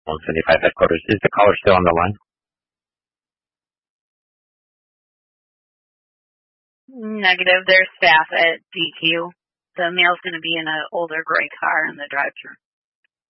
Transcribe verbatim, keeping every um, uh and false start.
one seventy-five headquarters. Is the caller still on the line? Negative. There's staff at D Q. The male's going to be in an older gray car in the drive-thru.